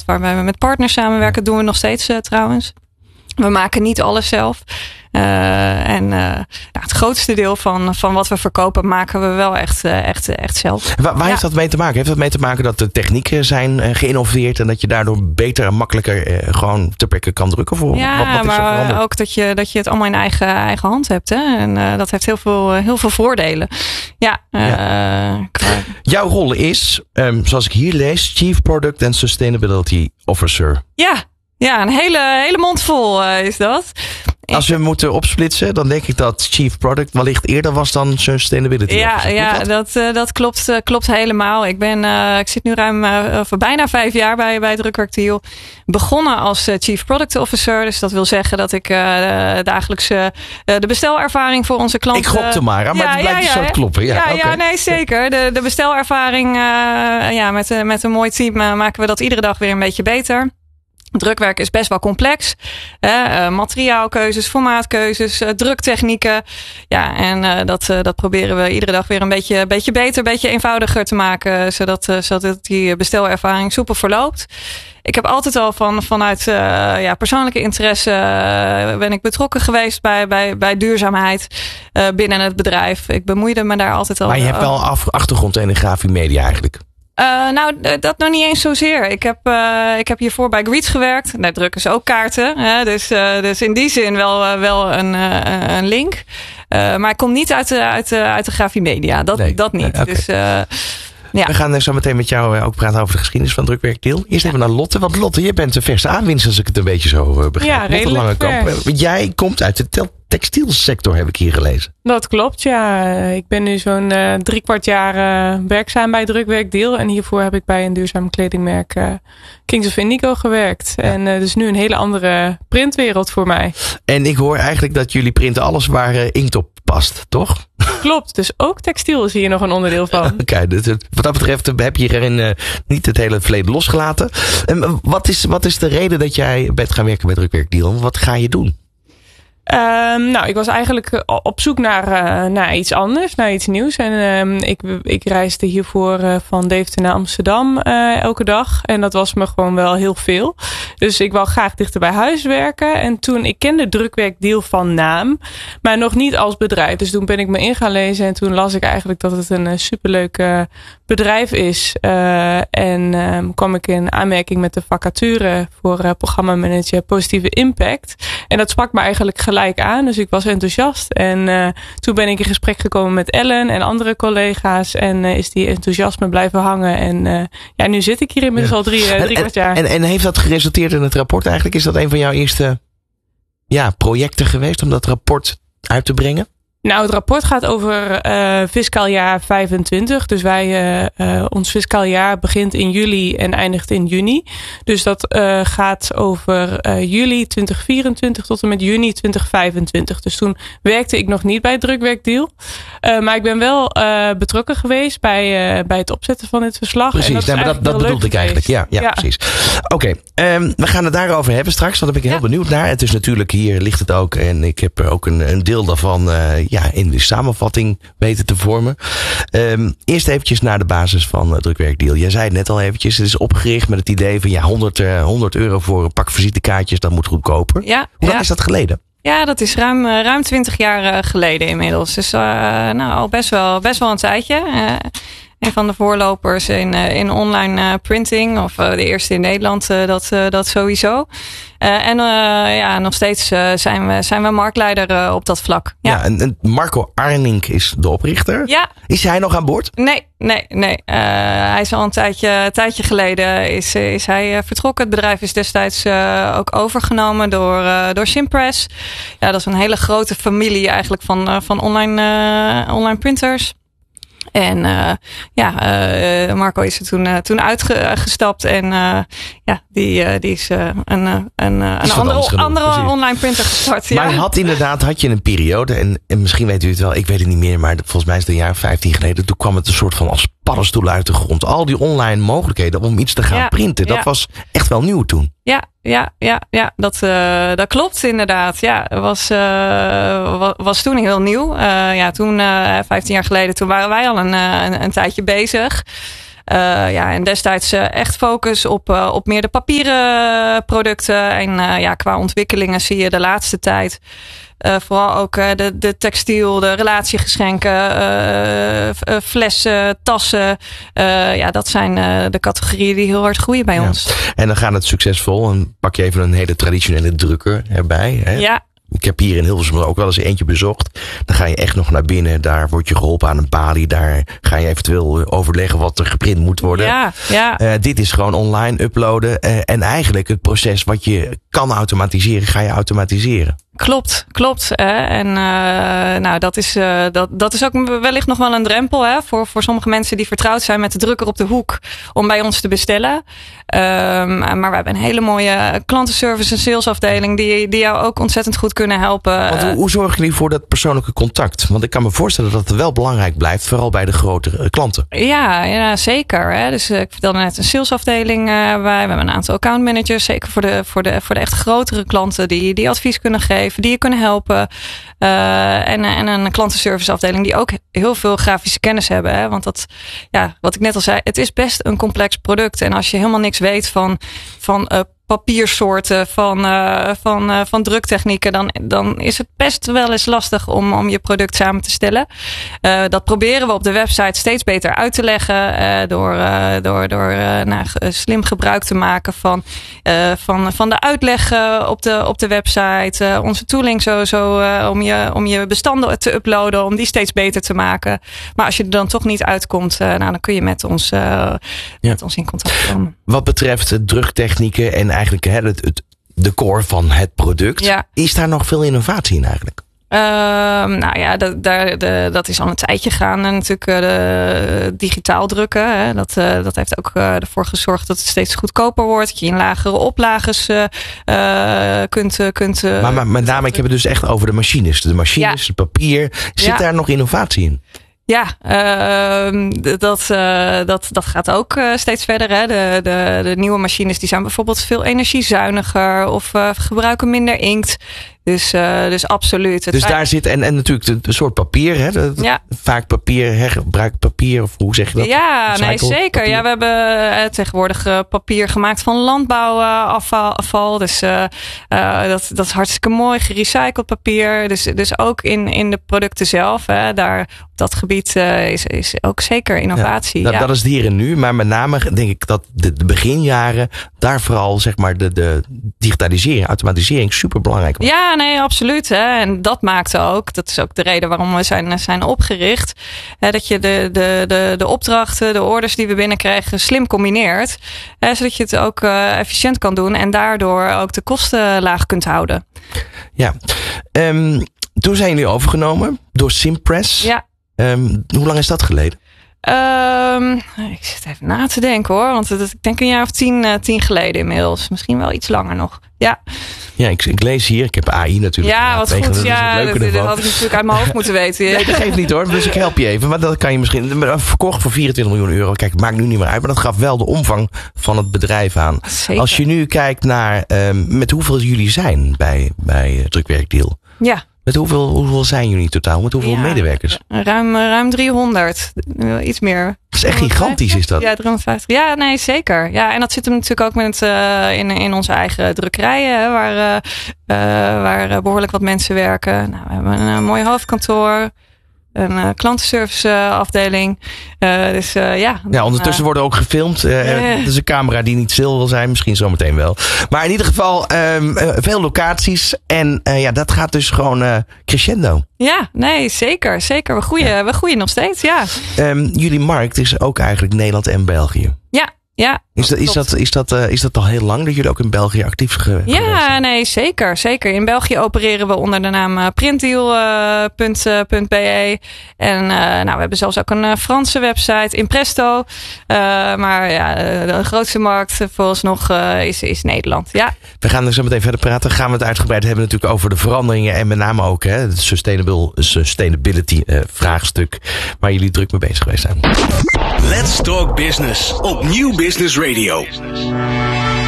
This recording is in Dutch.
waarbij we met partners samenwerken. Dat doen we nog steeds trouwens. We maken niet alles zelf. Het grootste deel van wat we verkopen maken we wel echt zelf. Waar heeft dat mee te maken? Heeft dat mee te maken dat de technieken zijn geïnnoveerd en dat je daardoor beter en makkelijker gewoon ter plekke kan drukken? Voor wat maar ook dat je het allemaal in eigen hand hebt. Hè? En dat heeft heel veel voordelen. Jouw rol is, zoals ik hier lees, Chief Product and Sustainability Officer. Ja, een hele mond vol is dat. Als we moeten opsplitsen, dan denk ik dat Chief Product wellicht eerder was dan Sustainability Officer. Dat klopt helemaal. Ik zit nu bijna 5 jaar bij Drukwerk Deal. Begonnen als Chief Product Officer. Dus dat wil zeggen dat ik dagelijks de bestelervaring voor onze klanten... Ik gokte maar het blijkt dus zo te kloppen. Nee, zeker. De bestelervaring met een mooi team maken we dat iedere dag weer een beetje beter. Drukwerk is best wel complex. Materiaalkeuzes, formaatkeuzes, druktechnieken. Ja, en dat proberen we iedere dag weer een beetje beter, een beetje eenvoudiger te maken. Zodat die bestelervaring soepel verloopt. Ik heb altijd al vanuit persoonlijke interesse ben ik betrokken geweest bij duurzaamheid binnen het bedrijf. Ik bemoeide me daar altijd al. Maar je hebt wel achtergrond in de grafische media eigenlijk. Dat nog niet eens zozeer. Ik heb hiervoor bij Greets gewerkt. Daar drukken ze ook kaarten. Hè? Dus in die zin wel een link. Maar ik kom niet uit de grafische media. Dat niet. Okay. Dus, We gaan zo meteen met jou ook praten over de geschiedenis van Drukwerk Deal. Eerst even naar Lotte. Want Lotte, je bent de verse aanwinst als ik het een beetje zo begrijp. Ja, redelijk vers. Jij komt uit de textielsector, heb ik hier gelezen. Dat klopt, ja. Ik ben nu zo'n 3/4 jaar werkzaam bij Drukwerk Deal. En hiervoor heb ik bij een duurzaam kledingmerk Kings of Indigo gewerkt. Ja. En dus nu een hele andere printwereld voor mij. En ik hoor eigenlijk dat jullie printen alles waar inkt op past, toch? Klopt, dus ook textiel is hier nog een onderdeel van. Oké, wat dat betreft heb je hierin niet het hele verleden losgelaten. Wat is de reden dat jij bent gaan werken bij Drukwerk Deal? Wat ga je doen? Ik was eigenlijk op zoek naar iets anders, naar iets nieuws. En ik reisde hiervoor van Deventer naar Amsterdam elke dag. En dat was me gewoon wel heel veel. Dus ik wou graag dichter bij huis werken. En toen, ik kende Drukwerk Deal van naam, maar nog niet als bedrijf. Dus toen ben ik me in gaan lezen en toen las ik eigenlijk dat het een superleuk bedrijf is. En kwam ik in aanmerking met de vacature voor programmamanager Positieve Impact. En dat sprak me eigenlijk gelijk aan. Dus ik was enthousiast. En toen ben ik in gesprek gekomen met Ellen en andere collega's. En is die enthousiasme blijven hangen. En nu zit ik hier inmiddels al 3/4 jaar. En heeft dat geresulteerd in het rapport eigenlijk? Is dat een van jouw eerste projecten geweest om dat rapport uit te brengen? Nou, het rapport gaat over fiscaal jaar 25. Dus ons fiscaal jaar begint in juli en eindigt in juni. Dus dat gaat over juli 2024 tot en met juni 2025. Dus toen werkte ik nog niet bij Drukwerk Deal. Maar ik ben wel betrokken geweest bij het opzetten van dit verslag. Precies, en dat bedoelde ik eigenlijk. Ja, precies. Oké, we gaan het daarover hebben straks. Want daar ben ik heel benieuwd naar. Het is natuurlijk, hier ligt het ook. En ik heb ook een deel daarvan in de samenvatting weten te vormen. Eerst eventjes naar de basis van Drukwerk Deal. Jij zei het net al eventjes. Het is opgericht met het idee van €100 voor een pak visitekaartjes. Dat moet goedkoper. Hoe lang is dat geleden? Ja, dat is ruim 20 jaar geleden inmiddels. Dus al best wel een tijdje. Een van de voorlopers in online printing. Of de eerste in Nederland, dat sowieso. Nog steeds zijn we marktleider op dat vlak. Ja, en Marco Arnink is de oprichter. Ja. Is hij nog aan boord? Nee. Hij is al een tijdje geleden is hij vertrokken. Het bedrijf is destijds ook overgenomen door Simpress. Ja, dat is een hele grote familie eigenlijk van online printers. En Marco is er toen uitgestapt en die is een andere online printer gestart. Maar had je een periode, en misschien weet u het wel, ik weet het niet meer, maar volgens mij is het een jaar 15 geleden, toen kwam het een soort van als paddenstoel uit de grond. Al die online mogelijkheden om iets te gaan printen, dat was echt wel nieuw toen. Ja, dat klopt inderdaad. Ja, was toen heel nieuw. Toen 15 jaar geleden, toen waren wij al een tijdje bezig. En destijds echt focus op meer de papieren producten. En qua ontwikkelingen zie je de laatste tijd vooral ook de textiel, de relatiegeschenken, flessen, tassen. Dat zijn de categorieën die heel hard groeien bij ons. En dan gaat het succesvol. En pak je even een hele traditionele drukker erbij. Hè? Ja. Ik heb hier in Hilversum ook wel eens eentje bezocht. Dan ga je echt nog naar binnen. Daar word je geholpen aan een balie. Daar ga je eventueel overleggen wat er geprint moet worden. Ja. Dit is gewoon online uploaden. En eigenlijk het proces wat je kan automatiseren, ga je automatiseren. Klopt. En dat is ook wellicht nog wel een drempel voor sommige mensen die vertrouwd zijn met de drukker op de hoek om bij ons te bestellen. Maar we hebben een hele mooie klantenservice en salesafdeling die jou ook ontzettend goed kunnen helpen. Want hoe zorgen jullie voor dat persoonlijke contact? Want ik kan me voorstellen dat het wel belangrijk blijft, vooral bij de grotere klanten. Ja, zeker. Hè. Dus ik vertelde net een salesafdeling bij. We hebben een aantal accountmanagers, zeker voor de echt grotere klanten die advies kunnen geven, die je kunnen helpen. En een klantenserviceafdeling die ook heel veel grafische kennis hebben. Hè? Want wat ik net al zei, het is best een complex product. En als je helemaal niks weet van papiersoorten, van druktechnieken, dan is het best wel eens lastig om je product samen te stellen. Dat proberen we op de website steeds beter uit te leggen door slim gebruik te maken van de uitleg op de website, onze tooling om je bestanden te uploaden, om die steeds beter te maken. Maar als je er dan toch niet uitkomt, dan kun je met ons in contact komen. Wat betreft druktechnieken en eigenlijk de core van het product. Is daar nog veel innovatie in eigenlijk? Dat is al een tijdje gaande. Natuurlijk digitaal drukken. Hè. Dat heeft ook ervoor gezorgd dat het steeds goedkoper wordt. Dat je in lagere oplages kunt. Maar met name, ik heb het dus echt over de machines. De machines, het papier. Zit daar nog innovatie in? Ja, dat gaat ook steeds verder. Hè. De nieuwe machines die zijn bijvoorbeeld veel energiezuiniger of gebruiken minder inkt. Dus absoluut. Dus daar zit, en natuurlijk de soort papier, hè? Vaak papier, hergebruikt papier, of hoe zeg je dat? Ja, nee, zeker. Papier. Ja, we hebben tegenwoordig papier gemaakt van landbouwafval. Dus dat is hartstikke mooi, gerecycled papier. Dus ook in de producten zelf, hè, daar op dat gebied is ook zeker innovatie. Ja, dat is het hier en nu, maar met name denk ik dat de beginjaren daar vooral zeg maar de digitalisering, automatisering super belangrijk was. Ja, nee, absoluut. Hè. En dat maakte ook, dat is ook de reden waarom we zijn opgericht. Dat je de opdrachten, de orders die we binnenkrijgen slim combineert. Zodat je het ook efficiënt kan doen en daardoor ook de kosten laag kunt houden. Ja. Toen zijn jullie overgenomen door Simpress. Ja. Hoe lang is dat geleden? Ik zit even na te denken hoor. Want ik denk een jaar of 10 geleden inmiddels. Misschien wel iets langer nog. Ja. Ja, ik lees hier. Ik heb AI natuurlijk. Ja, wat goed. Dat had ik natuurlijk uit mijn hoofd moeten weten. Nee, dat geeft niet hoor. Dus ik help je even. Maar dat kan je misschien. Verkocht voor 24 miljoen euro. Kijk, het maakt nu niet meer uit. Maar dat gaf wel de omvang van het bedrijf aan. Zeker. Als je nu kijkt naar met hoeveel jullie zijn bij Drukwerkdeal. Ja. Met hoeveel zijn jullie totaal? Met hoeveel medewerkers? Ruim 300. Iets meer. Dat is echt gigantisch, is dat? Ja, 350. Ja, nee, zeker. Ja, en dat zit hem natuurlijk ook in onze eigen drukkerijen, waar behoorlijk wat mensen werken. Nou, we hebben een mooi hoofdkantoor. Een klantenserviceafdeling. Ja, ondertussen worden ook gefilmd. Het is een camera die niet stil wil zijn. Misschien zometeen wel. Maar in ieder geval veel locaties. En dat gaat dus gewoon crescendo. Ja, nee, zeker. Zeker. We groeien nog steeds, ja. Jullie markt is ook eigenlijk Nederland en België. Ja. Ja, is dat al heel lang dat jullie ook in België actief zijn? Ja, nee, zeker. Zeker. In België opereren we onder de naam printdeal.be. En we hebben zelfs ook een Franse website, Impresto. Maar de grootste markt vooralsnog is Nederland. Ja. We gaan er zo meteen verder praten. Gaan we het uitgebreid hebben natuurlijk over de veranderingen. En met name ook het sustainability vraagstuk. Waar jullie druk mee bezig geweest zijn. Let's Talk Business op Nieuw Business Radio.